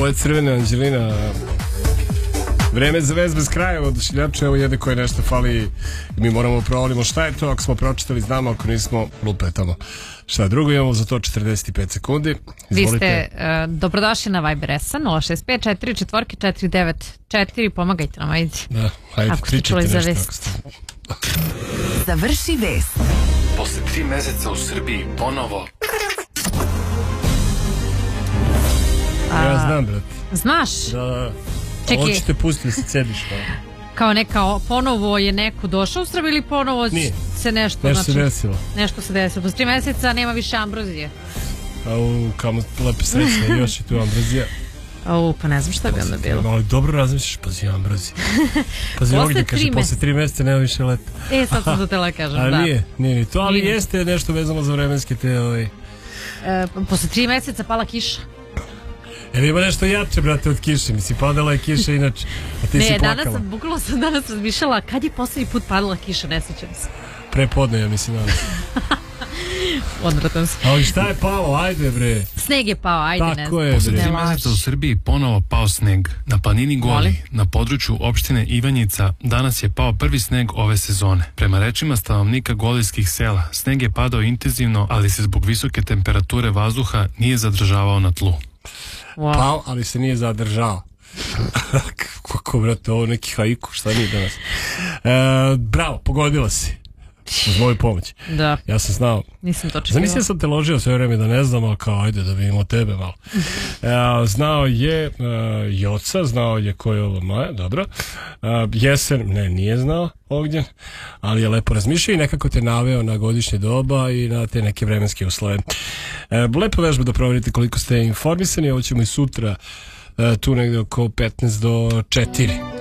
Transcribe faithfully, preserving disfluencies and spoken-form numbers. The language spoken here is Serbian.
Ovo je Crvena Anđelina. Vreme za vez bez kraja, odušiljače, evo jedne koje nešto fali. Mi moramo provalimo šta je to, ako smo pročitali znamo, ako nismo lupetamo. Šta drugo, imamo za to četrdeset pet sekundi. Izvolite. Vi ste uh, dobrodošli na Viber S A nula šest pet četiri četiri četiri devet četiri, pomagajte nam, ajde. Da, ajde, ako ste čuli za vest. Završi vest. Posle tri meseca u Srbiji ponovo. Ja znam, brate. Znaš? Da, čekaj. Hoćete pustiti da se cediš, pa. Kao neka, ponovo je neko došao u Srbiji ili ponovo Nije. se nešto, Nešto znači, se desilo. Nešto se desilo. Posle tri meseca nema više ambrozije. A u kamo lepe srećne, još je tu ambrozija. Au, pa ne znam šta bi onda bilo. Ali dobro razmišljaš, pazi ambrozija. Pazi ovdje kaže, posle tri meseca nema više leta. E, sad sam to tela kažem, a da. Nije, nije ni to, ali nije. Jeste nešto vezano za vremenske te ovaj. E, posle tri meseca pala kiša. Jel ima nešto jače, brate, od kiše? Mislim, padala je kiša inače, a ti ne, si plakala. Ne, danas sam, bukvalno sam danas razmišljala kad je poslednji put padala kiša, ne sjećam se. Prepodne, ja mislim, danas. Odvratan se. Ali šta je palo? Ajde, bre. Sneg je pao, ajde, tako ne znam. Je, Posle tri meseca u Srbiji ponovo pao sneg. Na planini Goli, na području opštine Ivanjica, danas je pao prvi sneg ove sezone. Prema rečima stanovnika golijskih sela, sneg je padao intenzivno, ali se zbog visoke temperature vazduha nije zadržavao na tlu. Wow. Pao, ali se nije zadržao. Kako, brate, ovo neki haiku, šta nije danas? E, bravo, pogodila si. Uz moju pomoć. Da. Ja sam znao. Nisam to čekala. Zamislio sam te ložio sve vreme da ne znam, ali kao ajde da vidimo tebe malo. E, znao je uh, Joca, znao je ko je ovo Maja, dobro. Uh, jesen, ne, nije znao ovdje, ali je lepo razmišljao i nekako te naveo na godišnje doba i na te neke vremenske uslove. E, lepo vežba da proverite koliko ste informisani, ovo ćemo i sutra uh, tu negde oko petnaest do četiri.